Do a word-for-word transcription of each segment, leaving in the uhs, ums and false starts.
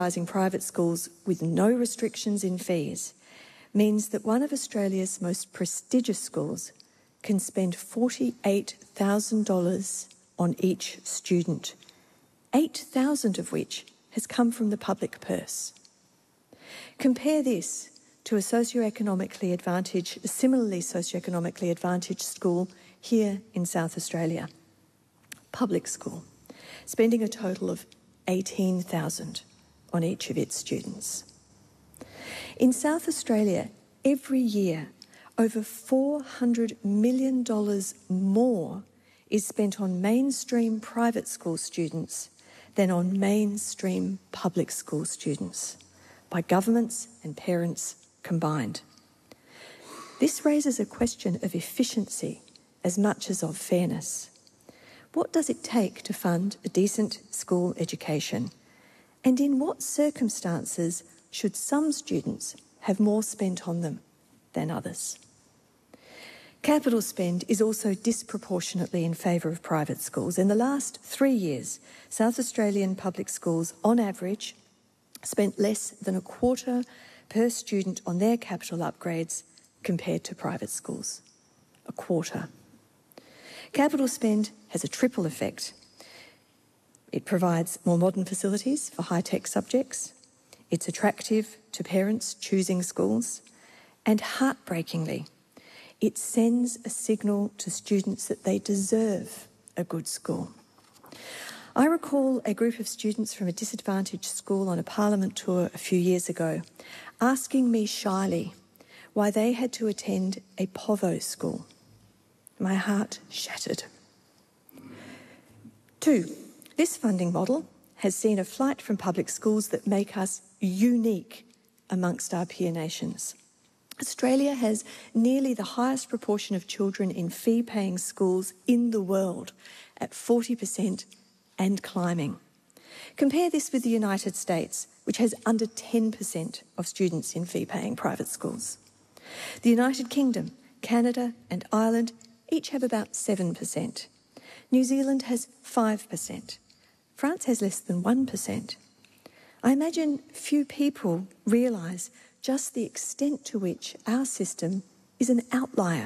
private schools with no restrictions in fees means that one of Australia's most prestigious schools can spend forty-eight thousand dollars on each student, eight thousand dollars of which has come from the public purse. Compare this to a socioeconomically advantaged, a similarly socioeconomically advantaged school here in South Australia, public school, spending a total of eighteen thousand dollars on each of its students. In South Australia, every year, over four hundred million dollars more is spent on mainstream private school students than on mainstream public school students, by governments and parents combined. This raises a question of efficiency as much as of fairness. What does it take to fund a decent school education? And in what circumstances should some students have more spent on them than others? Capital spend is also disproportionately in favour of private schools. In the last three years, South Australian public schools, on average, spent less than a quarter per student on their capital upgrades compared to private schools. A quarter. Capital spend has a triple effect. It provides more modern facilities for high-tech subjects. It's attractive to parents choosing schools. And heartbreakingly, it sends a signal to students that they deserve a good school. I recall a group of students from a disadvantaged school on a parliament tour a few years ago asking me shyly why they had to attend a povo school. My heart shattered. Two, this funding model has seen a flight from public schools that make us unique amongst our peer nations. Australia has nearly the highest proportion of children in fee-paying schools in the world, at forty percent and climbing. Compare this with the United States, which has under ten percent of students in fee-paying private schools. The United Kingdom, Canada and Ireland each have about seven percent. New Zealand has five percent. France has less than one percent. I imagine few people realise just the extent to which our system is an outlier.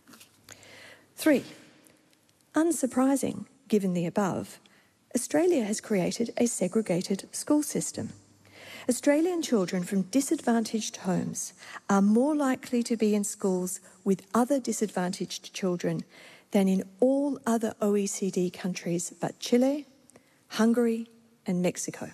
Three, unsurprising, given the above, Australia has created a segregated school system. Australian children from disadvantaged homes are more likely to be in schools with other disadvantaged children than in all other O E C D countries but Chile, Hungary and Mexico.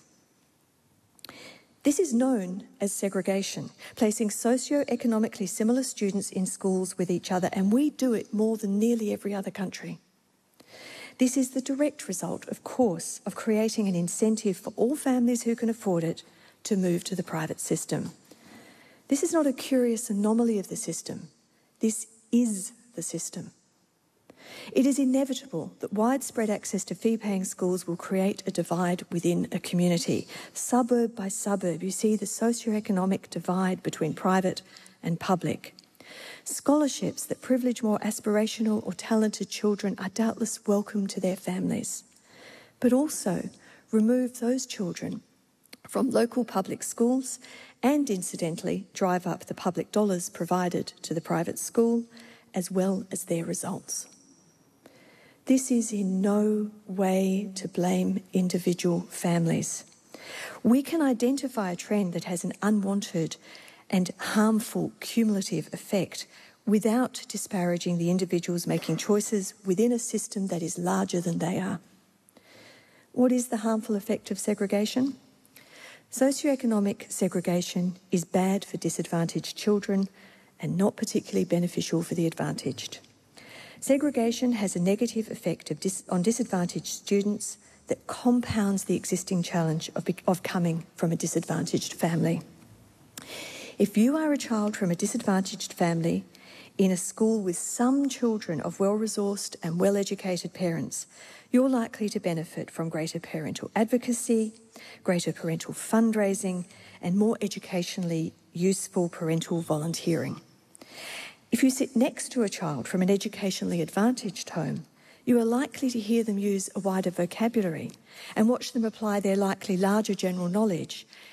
This is known as segregation, placing socio-economically similar students in schools with each other, and we do it more than nearly every other country. This is the direct result, of course, of creating an incentive for all families who can afford it to move to the private system. This is not a curious anomaly of the system. This is the system. It is inevitable that widespread access to fee-paying schools will create a divide within a community. Suburb by suburb, you see the socio-economic divide between private and public. Scholarships that privilege more aspirational or talented children are doubtless welcome to their families, but also remove those children from local public schools and, incidentally, drive up the public dollars provided to the private school as well as their results. This is in no way to blame individual families. We can identify a trend that has an unwanted and harmful cumulative effect without disparaging the individuals making choices within a system that is larger than they are. What is the harmful effect of segregation? Socioeconomic segregation is bad for disadvantaged children and not particularly beneficial for the advantaged. Segregation has a negative effect of dis on disadvantaged students that compounds the existing challenge of, of coming from a disadvantaged family. If you are a child from a disadvantaged family in a school with some children of well-resourced and well-educated parents, you're likely to benefit from greater parental advocacy, greater parental fundraising, and more educationally useful parental volunteering. If you sit next to a child from an educationally advantaged home, you are likely to hear them use a wider vocabulary and watch them apply their likely larger general knowledge